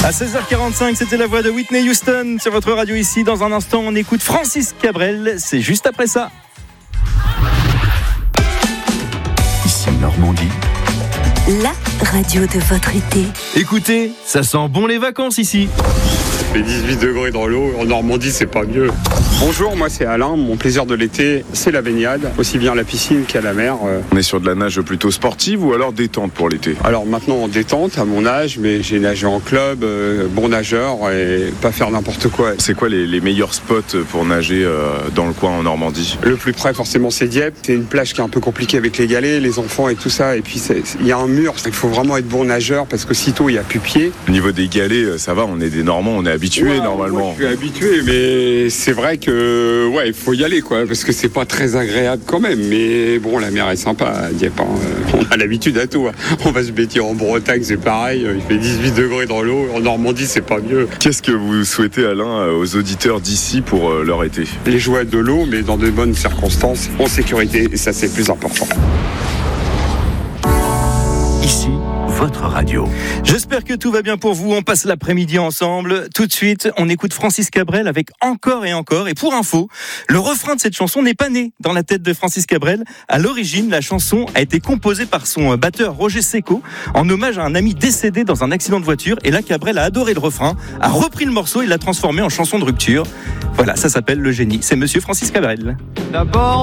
À 16h45, c'était la voix de Whitney Houston sur votre radio ici. Dans un instant, on écoute Francis Cabrel. C'est juste après ça. Ici Normandie. La radio de votre été. Écoutez, ça sent bon les vacances ici. Il fait 18 degrés dans l'eau, en Normandie c'est pas mieux. Bonjour, moi c'est Alain, mon plaisir de l'été c'est la baignade, aussi bien à la piscine qu'à la mer. On est sur de la nage plutôt sportive ou alors détente pour l'été? Alors maintenant en détente à mon âge, mais j'ai nagé en club, bon nageur et pas faire n'importe quoi. C'est quoi les meilleurs spots pour nager dans le coin en Normandie? Le plus près forcément c'est Dieppe, c'est une plage qui est un peu compliquée avec les galets, les enfants et tout ça, et puis il y a un mur, il faut vraiment être bon nageur parce que sitôt il n'y a plus pied. Au niveau des galets, ça va, on est des Normands, on est habitués normalement. Moi, je suis habitué, mais c'est vrai que il faut y aller quoi, parce que c'est pas très agréable quand même. Mais bon, la mer est sympa à Dieppe. On a l'habitude à tout. On va se bêtir en Bretagne, c'est pareil. Il fait 18 degrés dans l'eau. En Normandie, c'est pas mieux. Qu'est-ce que vous souhaitez, Alain, aux auditeurs d'ici pour leur été? Les joies de l'eau, mais dans de bonnes circonstances, en sécurité. Et ça, c'est le plus important. Ici, votre radio. J'espère que tout va bien pour vous. On passe l'après-midi ensemble. Tout de suite, on écoute Francis Cabrel avec Encore et encore. Et pour info, le refrain de cette chanson n'est pas né dans la tête de Francis Cabrel. À l'origine, la chanson a été composée par son batteur Roger Secco en hommage à un ami décédé dans un accident de voiture. Et là, Cabrel a adoré le refrain, a repris le morceau et l'a transformé en chanson de rupture. Voilà, ça s'appelle Le Génie. C'est monsieur Francis Cabrel. D'abord